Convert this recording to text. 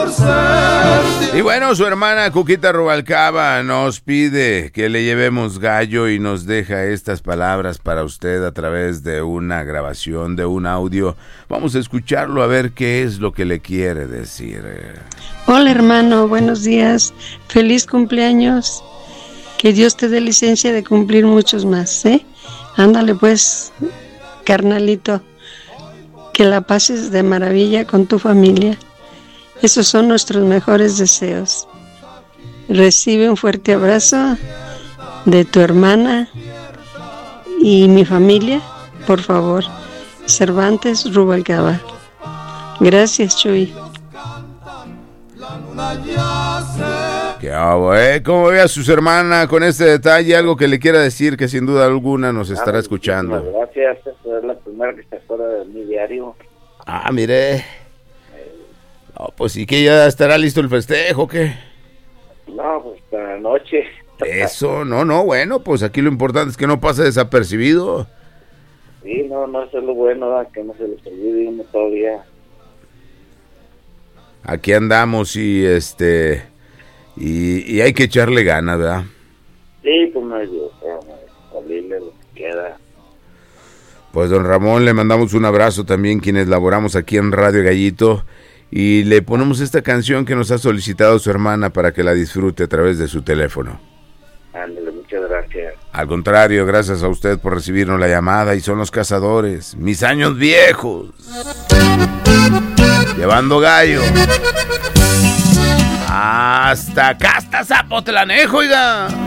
por ser. Y bueno, su hermana Cuquita Rubalcaba nos pide que le llevemos gallo y nos deja estas palabras para usted a través de una grabación, de un audio. Vamos a escucharlo a ver qué es lo que le quiere decir. Hola hermano, buenos días, feliz cumpleaños, que Dios te dé licencia de cumplir muchos más, ¿eh? Ándale pues, carnalito, que la pases de maravilla con tu familia. Esos son nuestros mejores deseos. Recibe un fuerte abrazo de tu hermana y mi familia, por favor. Cervantes Rubalcaba. Gracias, Chuy. ¿Qué hago, ¿Cómo ve a sus hermanas con este detalle? Algo que le quiera decir, que sin duda alguna nos estará escuchando. Gracias, esa es la primera que se acuerda de mi diario. Ah, mire. No, pues sí que ya estará listo el festejo, ¿o qué? No, pues para la noche. Eso, no, bueno, pues aquí lo importante es que no pase desapercibido. Sí, no, eso es lo bueno, ¿verdad? Que no se les olvide uno todavía. Aquí andamos y y hay que echarle ganas, ¿verdad? Sí, pues medio, salirle lo que queda. Pues don Ramón, le mandamos un abrazo también quienes laboramos aquí en Radio Gallito y le ponemos esta canción que nos ha solicitado su hermana para que la disfrute a través de su teléfono. Ándale, muchas gracias. Al contrario, gracias a usted por recibirnos la llamada y son los cazadores, mis años viejos, llevando gallo hasta acá, hasta Zapotlanejo, oiga.